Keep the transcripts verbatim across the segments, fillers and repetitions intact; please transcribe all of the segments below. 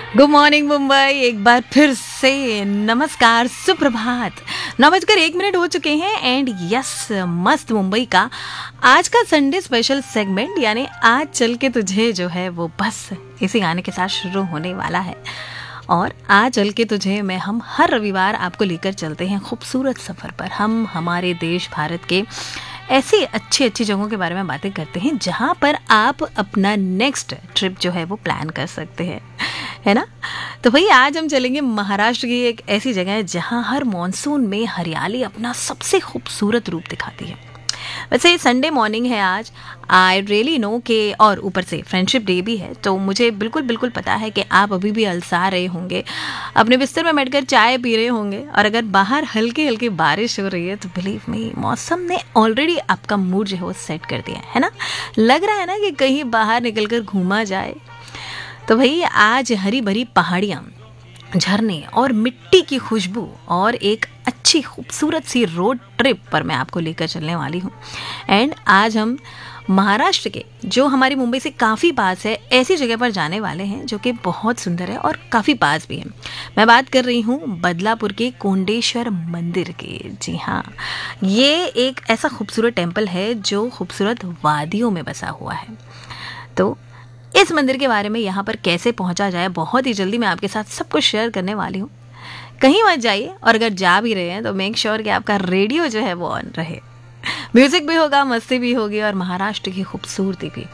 Good morning Mumbai, एक बार फिर से नमस्कार, सुप्रभात। नौ बजकर एक मिनट हो चुके हैं एंड यस, मस्त मुंबई का आज का संडे स्पेशल सेगमेंट यानी आज चल के तुझे जो है वो बस इसी गाने के साथ शुरू होने वाला है। और आज चल के तुझे में हम हर रविवार आपको लेकर चलते हैं खूबसूरत सफ़र पर। हम हमारे देश भारत के ऐसी अच्छी अच्छी जगहों के बारे में बातें करते हैं जहाँ पर आप अपना नेक्स्ट ट्रिप जो है वो प्लान कर सकते हैं, है ना। तो भाई आज हम चलेंगे महाराष्ट्र की एक ऐसी जगह है जहाँ हर मॉनसून में हरियाली अपना सबसे खूबसूरत रूप दिखाती है। वैसे संडे मॉर्निंग है आज, आई रियली नो के और ऊपर से फ्रेंडशिप डे भी है, तो मुझे बिल्कुल बिल्कुल पता है कि आप अभी भी अलसा रहे होंगे, अपने बिस्तर में बैठकर चाय पी रहे होंगे और अगर बाहर हल्की हल्की बारिश हो रही है तो बिलीव मी मौसम ने ऑलरेडी आपका मूड जो है वो सेट कर दिया है ना। लग रहा है ना कि कहीं बाहर निकल कर घूमा जाए। तो भाई आज हरी भरी पहाड़ियाँ, झरने और मिट्टी की खुशबू और एक अच्छी खूबसूरत सी रोड ट्रिप पर मैं आपको लेकर चलने वाली हूँ। एंड आज हम महाराष्ट्र के, जो हमारी मुंबई से काफ़ी पास है, ऐसी जगह पर जाने वाले हैं जो कि बहुत सुंदर है और काफ़ी पास भी है। मैं बात कर रही हूँ बदलापुर के कोंडेश्वर मंदिर की। जी हाँ, ये एक ऐसा खूबसूरत टेम्पल है जो खूबसूरत वादियों में बसा हुआ है। तो इस मंदिर के बारे में यहाँ पर कैसे पहुँचा जाए, बहुत ही जल्दी मैं आपके साथ सब कुछ शेयर करने वाली हूँ। कहीं मत जाइए और अगर जा भी रहे हैं तो मेक श्योर कि आपका रेडियो जो है वो ऑन रहे। म्यूजिक भी होगा, मस्ती भी होगी और महाराष्ट्र की खूबसूरती भी।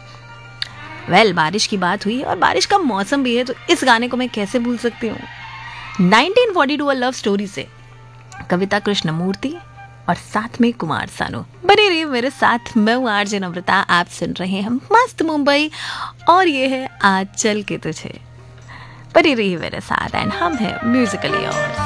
वेल well, बारिश की बात हुई और बारिश का मौसम भी है, तो इस गाने को मैं कैसे भूल सकती हूँ। Nineteen forty to a love story से कविता कृष्णमूर्ति और साथ में कुमार सानू। बने रहिए मेरे साथ, मैं हूँ आरजे नम्रता, आप सुन रहे हैं मस्त मुंबई और ये है आज चल के तुझे। बने रहिए मेरे साथ एंड हम हैं म्यूजिकली योर्स।